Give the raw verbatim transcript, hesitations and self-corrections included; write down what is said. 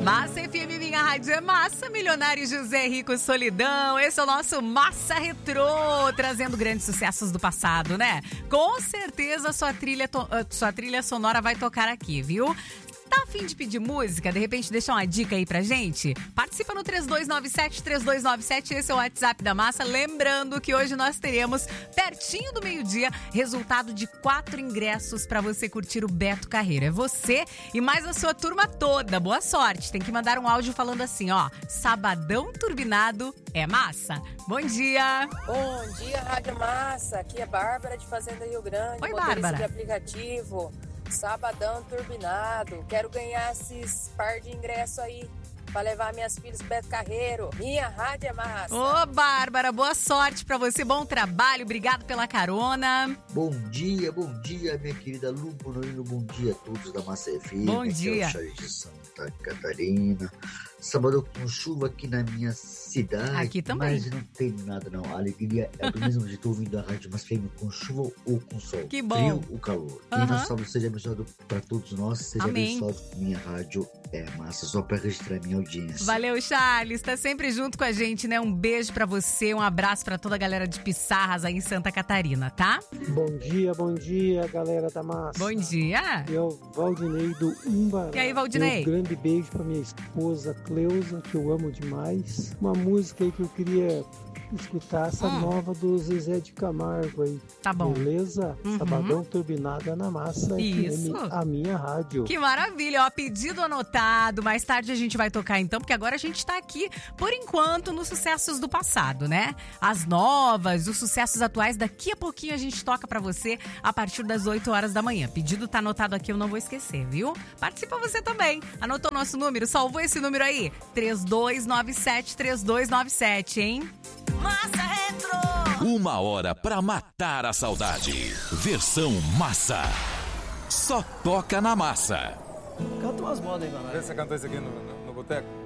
Massa F M, minha rádio é massa. Milionário José Rico Solidão. Esse é o nosso Massa Retrô, trazendo grandes sucessos do passado, né? Com certeza sua trilha, to- sua trilha sonora vai tocar aqui, viu? Tá a fim de pedir música? De repente deixa uma dica aí pra gente? Participa no três dois nove sete, três dois nove sete, esse é o WhatsApp da Massa. Lembrando que hoje nós teremos, pertinho do meio-dia, resultado de quatro ingressos pra você curtir o Beto Carreiro. É você e mais a sua turma toda. Boa sorte. Tem que mandar um áudio falando assim, ó. Sabadão turbinado é massa. Bom dia. Bom dia, Rádio Massa. Aqui é Bárbara de Fazenda Rio Grande. Oi, motorista Bárbara. de aplicativo. Sabadão turbinado. Quero ganhar esses par de ingressos aí pra levar minhas filhas pro Beto Carreiro. Minha Rádio é Massa. Ô, Bárbara, boa sorte pra você. Bom trabalho. Obrigado pela carona. Bom dia, bom dia, minha querida Lu Bonorino, bom dia a todos da Massa F M. Bom Aqui dia. é o Charles de Santa Catarina. Sábado com chuva aqui na minha cidade. Aqui também. Mas não tem nada não. A alegria é do mesmo jeito ouvindo a Rádio Massa F M com chuva ou com sol. Que bom. Frio ou calor. Aham. Que nosso sábado seja abençoado para todos nós. Seja Amém. abençoado com minha rádio é massa. Só para registrar minha audiência. Valeu, Charles. Tá sempre junto com a gente, né? Um beijo pra você, um abraço pra toda a galera de Pissarras aí em Santa Catarina, tá? Bom dia, bom dia, galera da Massa. Bom dia. Eu, Valdinei do Umbará. E aí, Valdinei? Um grande beijo pra minha esposa Cleusa, que eu amo demais. Uma música aí que eu queria escutar, essa Hum. nova do Zezé de Camargo aí. Tá bom. Beleza? Uhum. Sabadão turbinada na Massa Isso. F M, a minha rádio. Que maravilha, ó, pedido anotado. Mais tarde a gente vai tocar então, porque agora a gente tá aqui, por enquanto, nos sucessos do passado, né? As novas, os sucessos atuais, daqui a pouquinho a gente toca pra você a partir das oito horas da manhã. Pedido tá anotado aqui, eu não vou esquecer, viu? Participa você também. Anotou nosso número? Salvou esse número aí? três dois nove sete, três dois nove sete, hein? Massa Retro. Uma hora pra matar a saudade. Versão massa. Só toca na massa. Canta umas modas aí, Vê galera. se você cantou isso aqui no, no, no boteco.